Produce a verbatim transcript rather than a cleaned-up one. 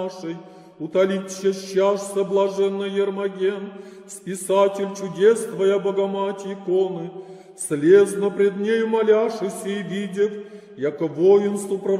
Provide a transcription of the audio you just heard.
нашей, утолить чащашься блаженный Ермоген, списатель чудес Твоя Богомати иконы, слезно пред нею моляшися и видев, яко воинству